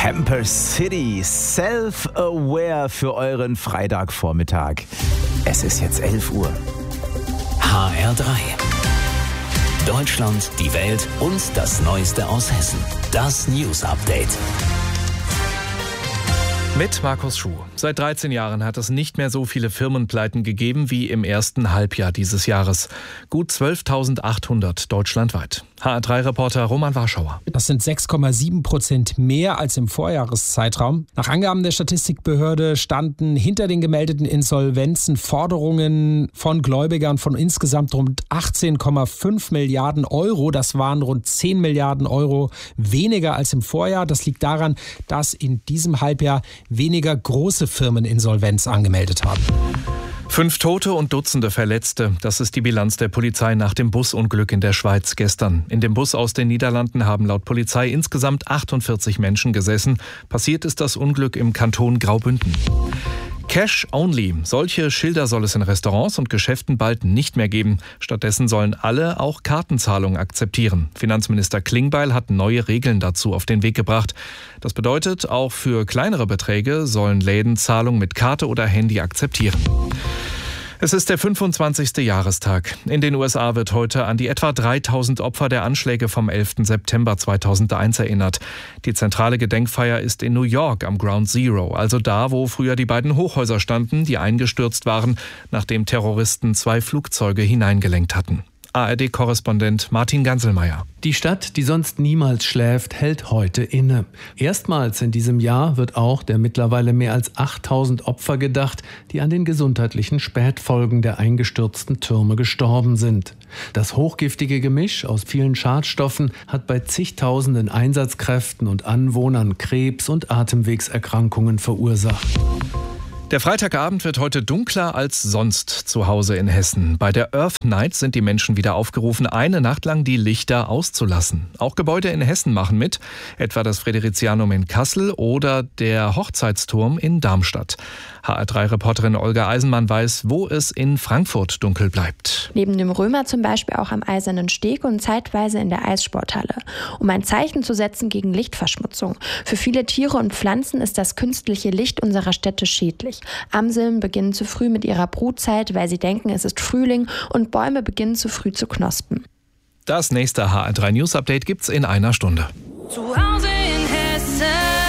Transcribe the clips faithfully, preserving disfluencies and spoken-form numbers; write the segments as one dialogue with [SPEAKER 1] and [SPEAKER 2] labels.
[SPEAKER 1] Camper City, Self-Aware für euren Freitagvormittag. Es ist jetzt elf Uhr.
[SPEAKER 2] H R drei. Deutschland, die Welt und das Neueste aus Hessen. Das News Update.
[SPEAKER 3] Mit Markus Schuh. Seit dreizehn Jahren hat es nicht mehr so viele Firmenpleiten gegeben wie im ersten Halbjahr dieses Jahres. Gut zwölftausendachthundert deutschlandweit. H R drei Reporter Roman Warschauer.
[SPEAKER 4] Das sind sechs Komma sieben Prozent mehr als im Vorjahreszeitraum. Nach Angaben der Statistikbehörde standen hinter den gemeldeten Insolvenzen Forderungen von Gläubigern von insgesamt rund achtzehn Komma fünf Milliarden Euro. Das waren rund zehn Milliarden Euro weniger als im Vorjahr. Das liegt daran, dass in diesem Halbjahr weniger große Firmen Insolvenz angemeldet haben.
[SPEAKER 3] Fünf Tote und Dutzende Verletzte. Das ist die Bilanz der Polizei nach dem Busunglück in der Schweiz gestern. In dem Bus aus den Niederlanden haben laut Polizei insgesamt achtundvierzig Menschen gesessen. Passiert ist das Unglück im Kanton Graubünden. Cash only. Solche Schilder soll es in Restaurants und Geschäften bald nicht mehr geben. Stattdessen sollen alle auch Kartenzahlung akzeptieren. Finanzminister Klingbeil hat neue Regeln dazu auf den Weg gebracht. Das bedeutet, auch für kleinere Beträge sollen Läden Zahlung mit Karte oder Handy akzeptieren. Es ist der fünfundzwanzigste Jahrestag. In den U S A wird heute an die etwa dreitausend Opfer der Anschläge vom elften September zweitausendeins erinnert. Die zentrale Gedenkfeier ist in New York am Ground Zero, also da, wo früher die beiden Hochhäuser standen, die eingestürzt waren, nachdem Terroristen zwei Flugzeuge hineingelenkt hatten. A R D-Korrespondent Martin Ganselmeier.
[SPEAKER 5] Die Stadt, die sonst niemals schläft, hält heute inne. Erstmals in diesem Jahr wird auch der mittlerweile mehr als achttausend Opfer gedacht, die an den gesundheitlichen Spätfolgen der eingestürzten Türme gestorben sind. Das hochgiftige Gemisch aus vielen Schadstoffen hat bei zigtausenden Einsatzkräften und Anwohnern Krebs- und Atemwegserkrankungen verursacht.
[SPEAKER 3] Der Freitagabend wird heute dunkler als sonst zu Hause in Hessen. Bei der Earth Night sind die Menschen wieder aufgerufen, eine Nacht lang die Lichter auszulassen. Auch Gebäude in Hessen machen mit, etwa das Friderizianum in Kassel oder der Hochzeitsturm in Darmstadt. H R drei Reporterin Olga Eisenmann weiß, wo es in Frankfurt dunkel bleibt.
[SPEAKER 6] Neben dem Römer zum Beispiel auch am Eisernen Steg und zeitweise in der Eissporthalle. Um ein Zeichen zu setzen gegen Lichtverschmutzung. Für viele Tiere und Pflanzen ist das künstliche Licht unserer Städte schädlich. Amseln beginnen zu früh mit ihrer Brutzeit, weil sie denken, es ist Frühling, und Bäume beginnen zu früh zu knospen.
[SPEAKER 3] Das nächste H R drei News Update gibt's in einer Stunde.
[SPEAKER 7] Zu Hause in Hessen.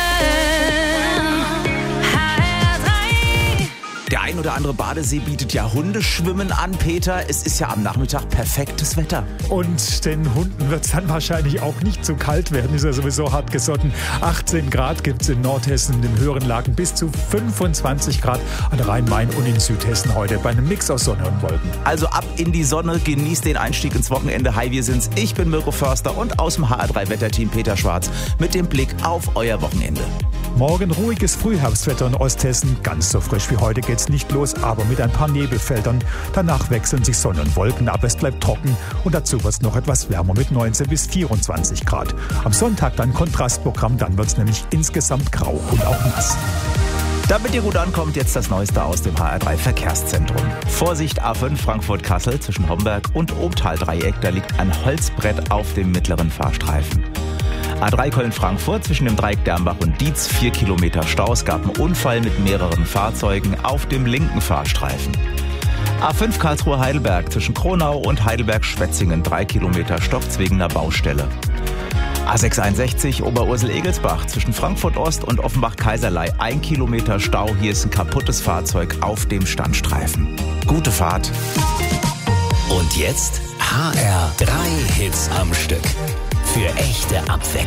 [SPEAKER 7] H R drei.
[SPEAKER 1] Der ein oder andere Badesee bietet ja Hundeschwimmen an, Peter. Es ist ja am Nachmittag perfektes Wetter.
[SPEAKER 8] Und den Hunden wird es dann wahrscheinlich auch nicht zu kalt werden. Ist ja sowieso hart gesotten. achtzehn Grad gibt es in Nordhessen, in den höheren Lagen bis zu fünfundzwanzig Grad an Rhein-Main und in Südhessen heute bei einem Mix aus Sonne und Wolken.
[SPEAKER 1] Also ab in die Sonne, genießt den Einstieg ins Wochenende. Hi, wir sind's. Ich bin Mirko Förster und aus dem H R drei Wetterteam Peter Schwarz mit dem Blick auf euer Wochenende.
[SPEAKER 8] Morgen ruhiges Frühherbstwetter in Osthessen. Ganz so frisch wie heute geht's nicht los, aber mit ein paar Nebelfeldern. Danach wechseln sich Sonne und Wolken ab, es bleibt trocken und dazu wird's noch etwas wärmer mit neunzehn bis vierundzwanzig Grad. Am Sonntag dann Kontrastprogramm, dann wird's nämlich insgesamt grau und auch nass.
[SPEAKER 1] Damit ihr gut ankommt, jetzt das Neueste aus dem H R drei Verkehrszentrum. Vorsicht A fünf Frankfurt-Kassel zwischen Homberg und Obtal-Dreieck, da liegt ein Holzbrett auf dem mittleren Fahrstreifen. A drei Köln-Frankfurt zwischen dem Dreieck Dernbach und Dietz, vier Kilometer Stau. Es gab einen Unfall mit mehreren Fahrzeugen auf dem linken Fahrstreifen. A fünf Karlsruhe-Heidelberg zwischen Kronau und Heidelberg-Schwetzingen, drei Kilometer Stopps wegen einer Baustelle. A sechs einundsechzig Oberursel-Egelsbach zwischen Frankfurt-Ost und Offenbach-Kaiserlei, ein Kilometer Stau. Hier ist ein kaputtes Fahrzeug auf dem Standstreifen. Gute Fahrt.
[SPEAKER 2] Und jetzt H R drei Hits am Stück. Für echte Abwechslung.